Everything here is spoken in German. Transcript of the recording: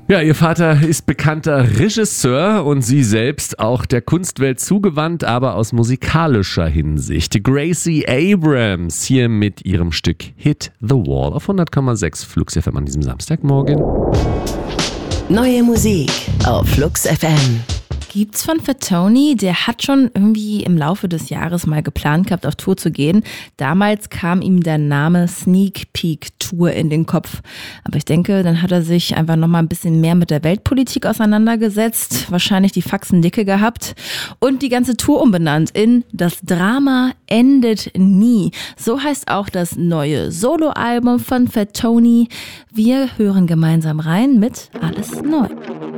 Ja, ihr Vater ist bekannter Regisseur und sie selbst auch der Kunstwelt zugewandt, aber aus musikalischer Hinsicht. Gracie Abrams hier mit ihrem Stück Hit the Wall auf 100,6 Flux FM an diesem Samstagmorgen. Neue Musik auf Flux FM. Gibt's von Fatoni, der hat schon irgendwie im Laufe des Jahres mal geplant gehabt, auf Tour zu gehen. Damals kam ihm der Name Sneak Peek Tour in den Kopf. Aber ich denke, dann hat er sich einfach nochmal ein bisschen mehr mit der Weltpolitik auseinandergesetzt, wahrscheinlich die Faxen dicke gehabt und die ganze Tour umbenannt in Das Drama endet nie. So heißt auch das neue Soloalbum von Fatoni. Wir hören gemeinsam rein mit Alles neu.